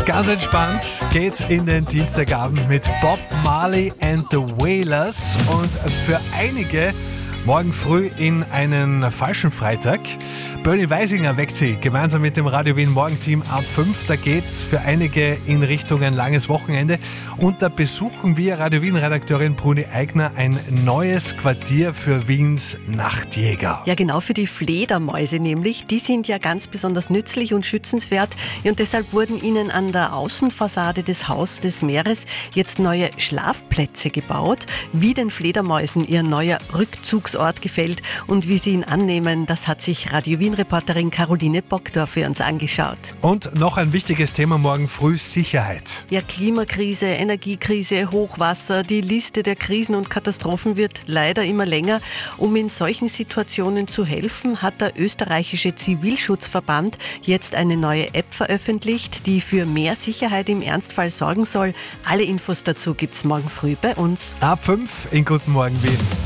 Ganz entspannt geht's in den Dienstagabend mit Bob Marley and the Wailers und für einige morgen früh in einen falschen Freitag. Bernie Weisinger weckt sie gemeinsam mit dem Radio Wien Morgenteam ab 5. Da geht's für einige in Richtung ein langes Wochenende. Und da besuchen wir Radio Wien-Redakteurin Bruni Eigner ein neues Quartier für Wiens Nachtjäger. Ja, genau, für die Fledermäuse nämlich. Die sind ja ganz besonders nützlich und schützenswert. Und deshalb wurden ihnen an der Außenfassade des Haus des Meeres jetzt neue Schlafplätze gebaut. Wie den Fledermäusen ihr neuer Rückzugsort gefällt und wie sie ihn annehmen, das hat sich Radio Wien-Reporterin Caroline Bockdorf für uns angeschaut. Und noch ein wichtiges Thema morgen früh: Sicherheit. Ja, Klimakrise, Energiekrise, Hochwasser, die Liste der Krisen und Katastrophen wird leider immer länger. Um in solchen Situationen zu helfen, hat der österreichische Zivilschutzverband jetzt eine neue App veröffentlicht, die für mehr Sicherheit im Ernstfall sorgen soll. Alle Infos dazu gibt's morgen früh bei uns. Ab 5 in Guten Morgen Wien.